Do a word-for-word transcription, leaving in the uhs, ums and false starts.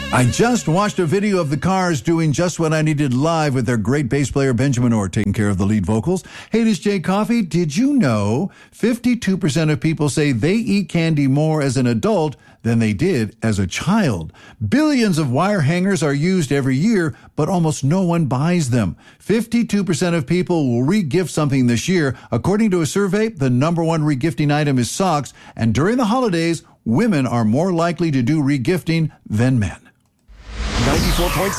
I just watched a video of the Cars doing just what I needed live with their great bass player Benjamin Orr taking care of the lead vocals. Hey, this is Jay Coffey. Did you know fifty-two percent of people say they eat candy more as an adult than they did as a child? Billions of wire hangers are used every year, but almost no one buys them. fifty-two percent of people will re-gift something this year. According to a survey, the number one re-gifting item is socks, and during the holidays, women are more likely to do re-gifting than men. ninety-four point